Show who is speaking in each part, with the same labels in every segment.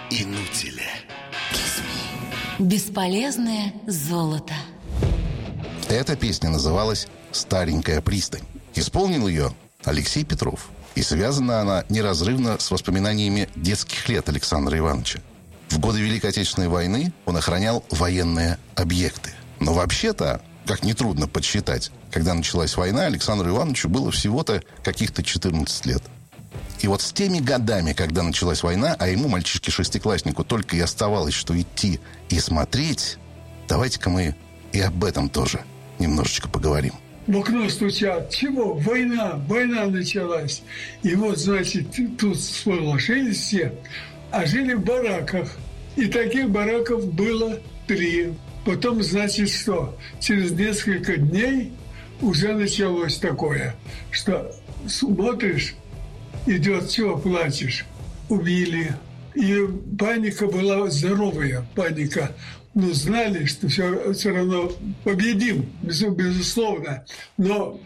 Speaker 1: инутили.
Speaker 2: Бесполезное золото.
Speaker 3: Эта песня называлась «Старенькая пристань». Исполнил ее Алексей Петров. И связана она неразрывно с воспоминаниями детских лет Александра Ивановича. В годы Великой Отечественной войны он охранял военные объекты. Но вообще-то, как нетрудно подсчитать, когда началась война, Александру Ивановичу было всего-то каких-то 14 лет. И вот с теми годами, когда началась война, а ему, мальчишке-шестикласснику, только и оставалось, что идти и смотреть, давайте-ка мы и об этом тоже немножечко поговорим.
Speaker 4: В окно стучат. Чего? Война началась. И вот, значит, тут сполошились все, а жили в бараках. И таких бараков было 3. Потом, значит, что? Через несколько дней уже началось такое, что смотришь, идет, чего плачешь? Убили. И паника была здоровая, паника. Но знали, что все равно победим, безусловно. Но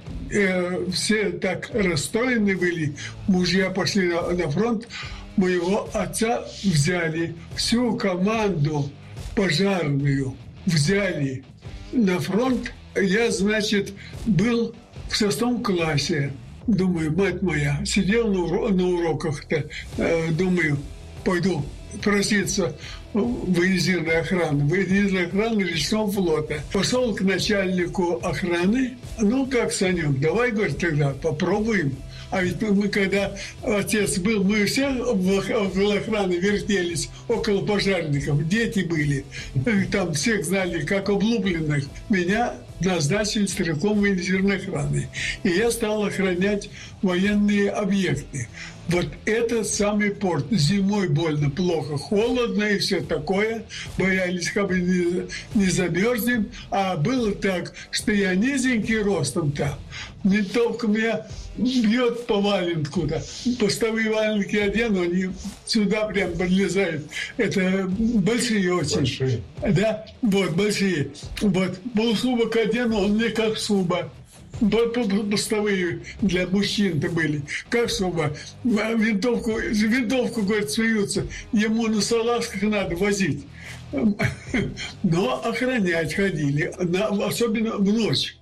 Speaker 4: все так расстроены были. Мужья пошли на фронт. Моего отца взяли. Всю команду пожарную взяли на фронт. Я, значит, был в 6 классе. Думаю, мать моя, сидел на уроках-то. Думаю, пойду проситься в военизирной охраны речного флота. Пошел к начальнику охраны. Ну, как, Санек, давай, говорит, тогда попробуем. А ведь мы, когда отец был, мы все около охраны вертелись, около пожарников. Дети были. Там всех знали, как облупленных. Меня назначили стрелком военизирной охраны. И я стал охранять военные объекты. Вот это самый порт. Зимой больно, плохо, холодно и все такое. Боялись, как бы не замерзнем. А было так, что я низенький ростом-то. Винтовка меня бьет по валенку-то. Постовые валенки одену, они сюда прям подлезают. Это большие очень. Большие. Да, вот, большие. Вот, полусубок одену, он мне как суба. Постовые для мужчин-то были. Как суба. Винтовку, говорит, суются. Ему на салазках надо возить. Но охранять ходили. Особенно в ночь.